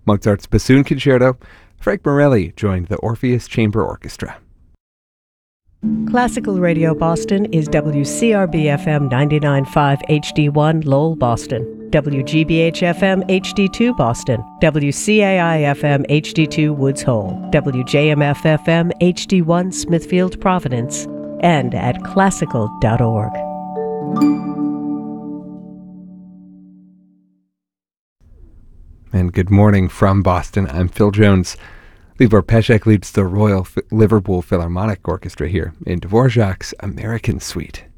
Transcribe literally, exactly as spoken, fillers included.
Mozart's Bassoon Concerto. Frank Morelli joined the Orpheus Chamber Orchestra. Classical Radio Boston is W C R B F M ninety-nine point five H D one Lowell, Boston, W G B H F M H D two Boston, W C A I F M H D two Woods Hole, W J M F F M H D one Smithfield, Providence, and at classical dot org. And good morning from Boston. I'm Phil Jones. Libor Pesek leads the Royal F- Liverpool Philharmonic Orchestra here in Dvorak's American Suite.